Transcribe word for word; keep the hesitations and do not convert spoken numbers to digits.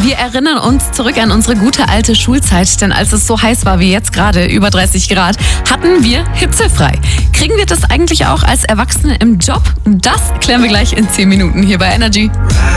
Wir erinnern uns zurück an unsere gute alte Schulzeit, denn als es so heiß war wie jetzt gerade, über dreißig Grad, hatten wir hitzefrei. Kriegen wir das eigentlich auch als Erwachsene im Job? Das klären wir gleich in zehn Minuten hier bei Energy.